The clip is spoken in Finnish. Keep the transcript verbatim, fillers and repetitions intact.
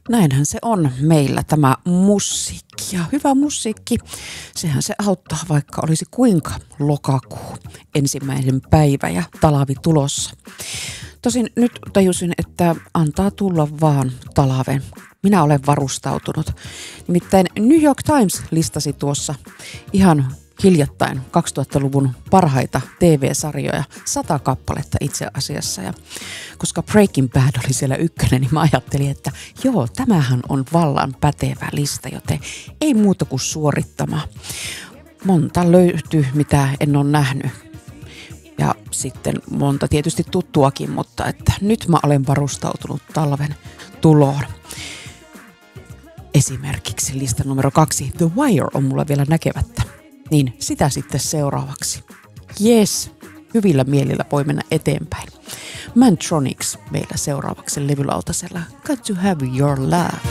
Näinhän se on meillä tämä musiikki. Ja hyvä musiikki, sehän se auttaa, vaikka olisi kuinka lokakuu ensimmäinen päivä ja talavi tulossa. Tosin nyt tajusin, että antaa tulla vaan talven. Minä olen varustautunut. Nimittäin New York Times listasi tuossa ihan hiljattain kaksituhattaluvun parhaita T V-sarjoja, sata kappaletta itse asiassa. Ja koska Breaking Bad oli siellä ykkönen, niin mä ajattelin, että joo, tämähän on vallan pätevä lista, joten ei muuta kuin suorittamaan. Monta löytyy, mitä en ole nähnyt. Ja sitten monta tietysti tuttuakin, mutta että nyt mä olen varustautunut talven tuloon. Esimerkiksi lista numero kaksi, The Wire, on mulla vielä näkevättä. Niin sitä sitten seuraavaksi. Yes, hyvillä mielillä voi mennä eteenpäin. Mantronics meillä seuraavaksi levylautasella. Got to have your love.